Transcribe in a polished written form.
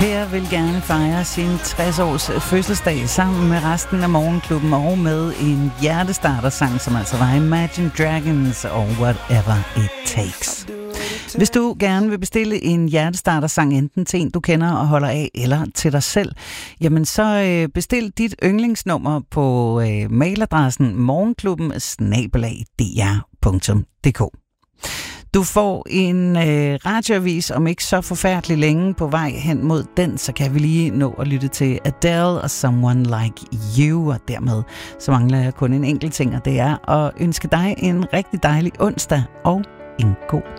Per vil gerne fejre sin 60-års fødselsdag sammen med resten af Morgenklubben og med en hjertestartersang, som altså var Imagine Dragons og Whatever It Takes. Hvis du gerne vil bestille en hjertestartersang, enten til en, du kender og holder af, eller til dig selv, jamen så bestil dit yndlingsnummer på mailadressen morgenklubben@dr.dk. Du får en radioavis om ikke så forfærdelig længe på vej hen mod den, så kan vi lige nå at lytte til Adele og Someone Like You, og dermed så mangler jeg kun en enkelt ting, og det er at ønske dig en rigtig dejlig onsdag og en god